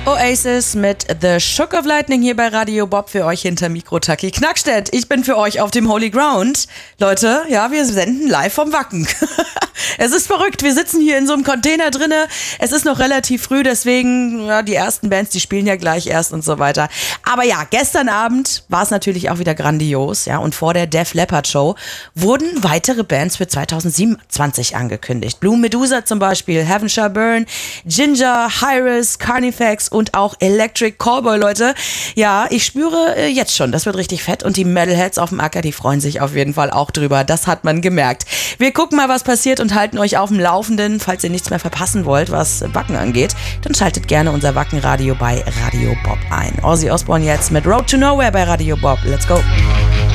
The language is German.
Oasis mit The Shook of Lightning hier bei Radio Bob, für euch hinter Mikro Taki Knackstedt. Ich bin für euch auf dem Holy Ground. Leute, ja, wir senden live vom Wacken. Es ist verrückt, wir sitzen hier in so einem Container drinne. Es ist noch relativ früh, deswegen, ja, die ersten Bands, die spielen ja gleich erst und so weiter. Aber ja, gestern Abend war es natürlich auch wieder grandios, ja, und vor der Def Leppard Show wurden weitere Bands für 2027 angekündigt. Blue Medusa zum Beispiel, Heaven Shall Burn, Ginger, Hyris, Carnifex und auch Electric Callboy, Leute. Ja, ich spüre jetzt schon, das wird richtig fett und die Metalheads auf dem Acker, die freuen sich auf jeden Fall auch drüber. Das hat man gemerkt. Wir gucken mal, was passiert und halten euch auf dem Laufenden. Falls ihr nichts mehr verpassen wollt, was Wacken angeht, dann schaltet gerne unser Wackenradio bei Radio Bob ein. Ozzy Osbourne jetzt mit Road to Nowhere bei Radio Bob. Let's go!